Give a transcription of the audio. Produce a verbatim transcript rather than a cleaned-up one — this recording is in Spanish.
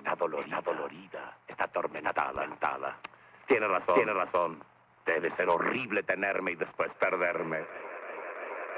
está dolorida, está dolorida, está atormentada. Tiene razón, tiene razón. Debe ser horrible tenerme y después perderme.